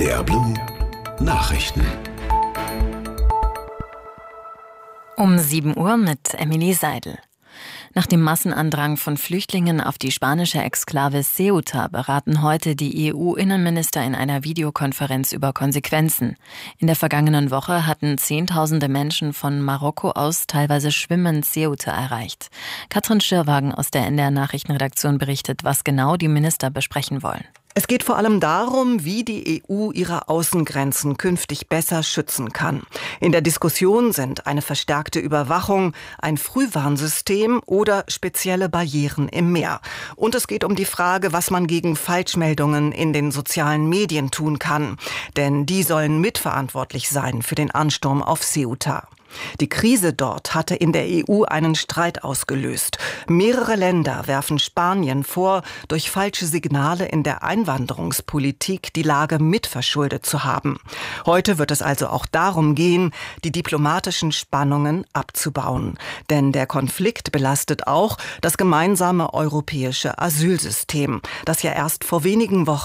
NDR Blue Nachrichten. Um 7 Uhr mit Emily Seidel. Nach dem Massenandrang von Flüchtlingen auf die spanische Exklave Ceuta beraten heute die EU-Innenminister in einer Videokonferenz über Konsequenzen. In der vergangenen Woche hatten Zehntausende Menschen von Marokko aus teilweise schwimmend Ceuta erreicht. Katrin Schirrwagen aus der NDR-Nachrichtenredaktion berichtet, was genau die Minister besprechen wollen. Es geht vor allem darum, wie die EU ihre Außengrenzen künftig besser schützen kann. In der Diskussion sind eine verstärkte Überwachung, ein Frühwarnsystem oder spezielle Barrieren im Meer. Und es geht um die Frage, was man gegen Falschmeldungen in den sozialen Medien tun kann. Denn die sollen mitverantwortlich sein für den Ansturm auf Ceuta. Die Krise dort hatte in der EU einen Streit ausgelöst. Mehrere Länder werfen Spanien vor, durch falsche Signale in der Einwanderungspolitik die Lage mitverschuldet zu haben. Heute wird es also auch darum gehen, die diplomatischen Spannungen abzubauen. Denn der Konflikt belastet auch das gemeinsame europäische Asylsystem, das ja erst vor wenigen Wochen